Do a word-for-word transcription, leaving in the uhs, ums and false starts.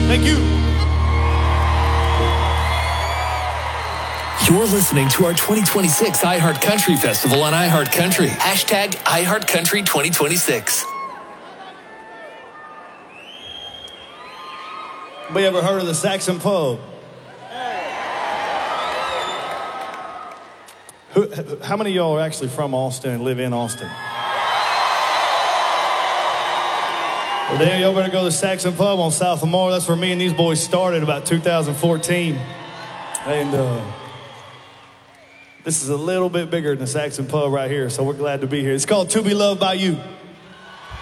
Thank you. You're listening to our twenty twenty-six iHeart Country Festival on iHeart Country. Hashtag iHeart Country twenty twenty-six. We ever heard of the Saxon Pub? Who, how many of y'all are actually from Austin and live in Austin? Well, then y'all better go to the Saxon Pub on South Lamar. That's where me and these boys started about two thousand fourteen. And uh, this is a little bit bigger than the Saxon Pub right here, so we're glad to be here. It's called To Be Loved by You.